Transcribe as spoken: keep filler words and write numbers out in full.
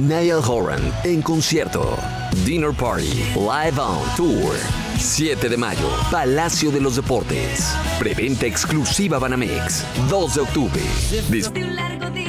Niall Horan en concierto. Dinner Party Live on Tour. siete de mayo, Palacio de los Deportes. Preventa exclusiva Banamex. dos de octubre. Dis-